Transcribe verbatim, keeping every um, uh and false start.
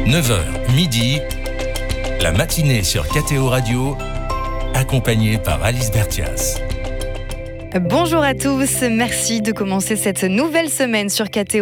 neuf heures, midi, la matinée sur K T O Radio, accompagnée par Alice Bertias. Bonjour à tous, merci de commencer cette nouvelle semaine sur K T O.